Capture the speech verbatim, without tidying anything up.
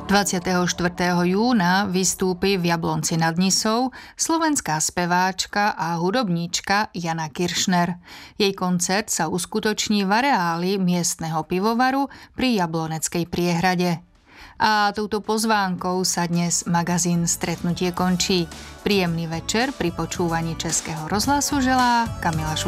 dvadsiateho štvrtého júna vystúpi v Jablonci nad Nisou slovenská speváčka a hudobníčka Jana Kiršner. Jej koncert sa uskutoční v areáli miestneho pivovaru pri Jabloneckej priehrade. A touto pozvánkou sa dnes magazín Stretnutie končí. Príjemný večer pri počúvaní Českého rozhlasu želá Kamila Šušková.